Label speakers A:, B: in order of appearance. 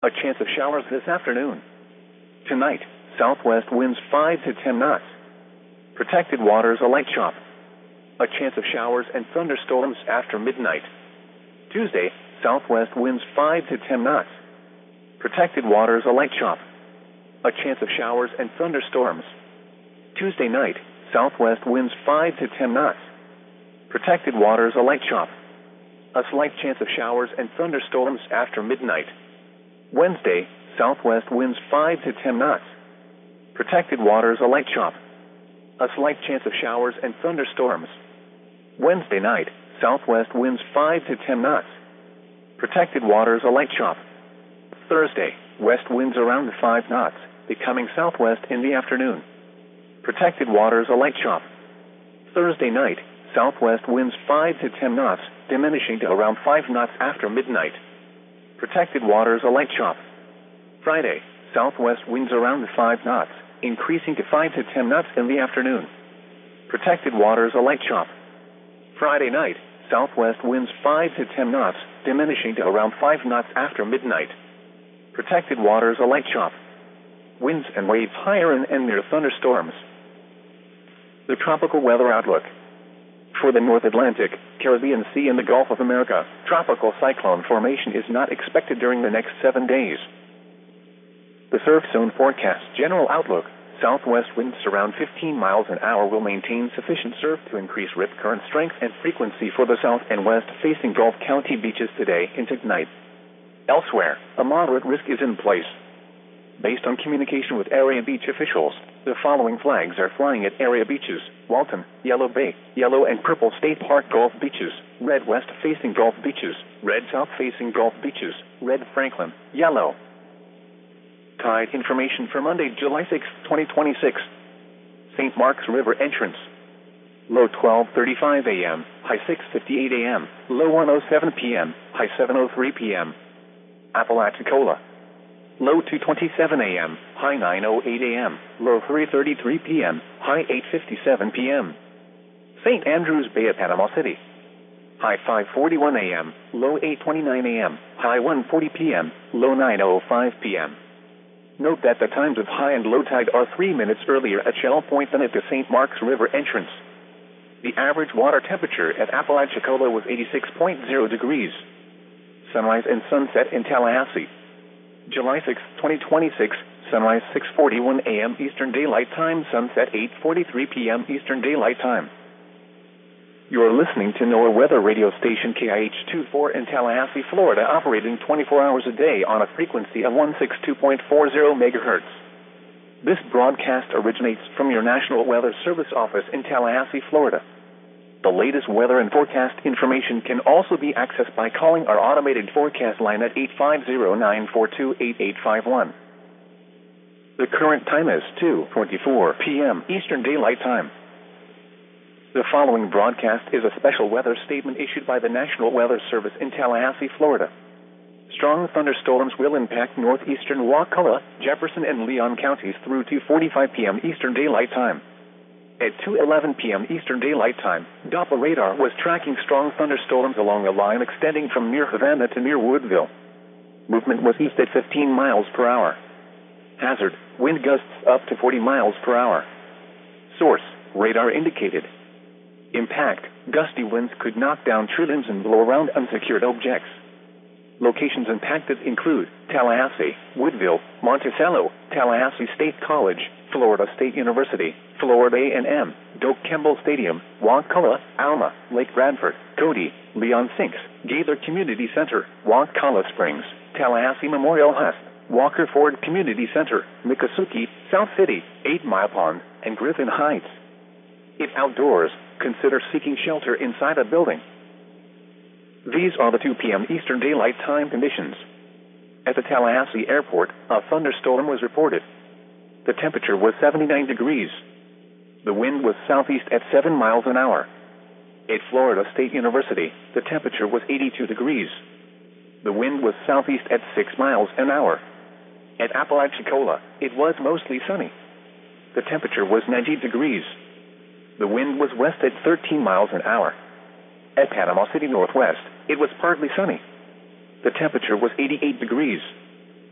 A: A chance of showers this afternoon. Tonight, southwest winds 5 to 10 knots. Protected waters a light chop. A chance of showers and thunderstorms after midnight. Tuesday, southwest winds 5 to 10 knots. Protected waters a light chop. A chance of showers and thunderstorms. Tuesday night, southwest winds 5 to 10 knots. Protected waters a light chop. A slight chance of showers and thunderstorms after midnight. Wednesday, southwest winds 5 to 10 knots. Protected waters a light chop. A slight chance of showers and thunderstorms. Wednesday night, southwest winds 5 to 10 knots. Protected waters a light chop. Thursday, west winds around 5 knots, becoming southwest in the afternoon. Protected waters a light chop. Thursday night, southwest winds 5 to 10 knots, diminishing to around 5 knots after midnight. Protected waters a light chop. Friday, southwest winds around 5 knots, increasing to 5 to 10 knots in the afternoon. Protected waters a light chop. Friday night, southwest winds 5 to 10 knots, diminishing to around 5 knots after midnight. Protected waters a light chop. Winds and waves higher and near thunderstorms. The tropical weather outlook. For the North Atlantic, Caribbean Sea and the Gulf of America, tropical cyclone formation is not expected during the next 7 days. The surf zone forecast general outlook. Southwest winds around 15 miles an hour will maintain sufficient surf to increase rip current strength and frequency for the south and west facing Gulf County beaches today into tonight. Elsewhere, a moderate risk is in place. Based on communication with area beach officials, the following flags are flying at area beaches: Walton, Yellow Bay, Yellow and Purple State Park Gulf beaches, red west facing Gulf beaches, red south facing Gulf beaches, red Franklin, yellow. Tide information for Monday, July 6, 2026. St. Mark's River entrance. Low 12:35 a.m., high 6:58 a.m., low 1:07 p.m., high 7:03 p.m. Apalachicola. Low 2:27 a.m., high 9:08 a.m., low 3:33 p.m., high 8:57 p.m. St. Andrews Bay at Panama City. High 5:41 a.m., low 8:29 a.m., high 1:40 p.m., low 9:05 p.m. Note that the times of high and low tide are 3 minutes earlier at Shell Point than at the St. Mark's River entrance. The average water temperature at Apalachicola was 86.0 degrees. Sunrise and sunset in Tallahassee. July 6, 2026, sunrise 6:41 a.m. Eastern Daylight Time, sunset 8:43 p.m. Eastern Daylight Time. You are listening to NOAA weather radio station KIH-24 in Tallahassee, Florida, operating 24 hours a day on a frequency of 162.40 megahertz. This broadcast originates from your National Weather Service office in Tallahassee, Florida. The latest weather and forecast information can also be accessed by calling our automated forecast line at 850-942-8851. The current time is 2:24 p.m. Eastern Daylight Time. The following broadcast is a special weather statement issued by the National Weather Service in Tallahassee, Florida. Strong thunderstorms will impact northeastern Wakulla, Jefferson, and Leon counties through 2:45 p.m. Eastern Daylight Time. At 2:11 p.m. Eastern Daylight Time, Doppler radar was tracking strong thunderstorms along a line extending from near Havana to near Woodville. Movement was east at 15 miles per hour. Hazard, wind gusts up to 40 miles per hour. Source, radar indicated. Impact, gusty winds could knock down tree limbs and blow around unsecured objects. Locations impacted include Tallahassee, Woodville, Monticello, Tallahassee State College, Florida State University, Florida A&M, Doak Campbell Stadium, Wakulla, Alma, Lake Bradford, Cody, Leon Sinks, Gaither Community Center, Wakulla Springs, Tallahassee Memorial Hust, Walker Ford Community Center, Miccosukee, South City, 8 Mile Pond, and Griffin Heights. If outdoors, consider seeking shelter inside a building. These are the 2 p.m. Eastern Daylight Time conditions. At the Tallahassee Airport, a thunderstorm was reported. The temperature was 79 degrees. The wind was southeast at 7 miles an hour. At Florida State University, the temperature was 82 degrees. The wind was southeast at 6 miles an hour. At Apalachicola, it was mostly sunny. The temperature was 90 degrees. The wind was west at 13 miles an hour. At Panama City Northwest, it was partly sunny. The temperature was 88 degrees.